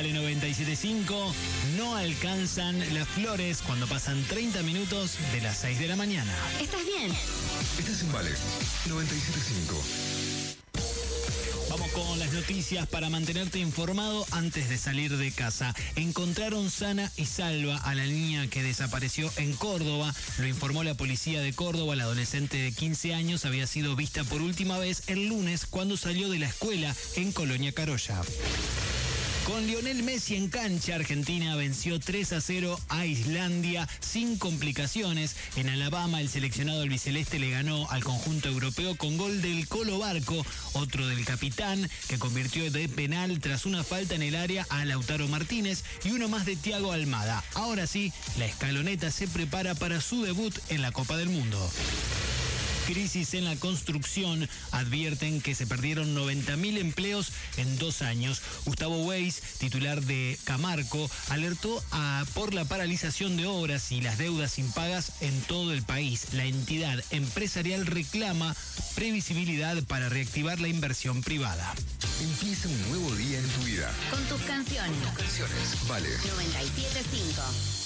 Vale 97.5, no alcanzan las flores cuando pasan 30 minutos de las 6 de la mañana. ¿Estás bien? Estás en Vale 97.5. Vamos con las noticias para mantenerte informado antes de salir de casa. Encontraron sana y salva a la niña que desapareció en Córdoba. Lo informó la policía de Córdoba. La adolescente de 15 años había sido vista por última vez el lunes cuando salió de la escuela en Colonia Carolla. Con Lionel Messi en cancha, Argentina venció 3-0 a Islandia sin complicaciones. En Alabama, el seleccionado albiceleste le ganó al conjunto europeo con gol del Colo Barco, otro del capitán, que convirtió de penal tras una falta en el área a Lautaro Martínez, y uno más de Thiago Almada. Ahora sí, la escaloneta se prepara para su debut en la Copa del Mundo. Crisis en la construcción. Advierten que se perdieron 90.000 empleos en 2 años. Gustavo Weiss, titular de Camarco, alertó por la paralización de obras y las deudas impagas en todo el país. La entidad empresarial reclama previsibilidad para reactivar la inversión privada. Empieza un nuevo día en tu vida. Con tus canciones. Vale 97.5.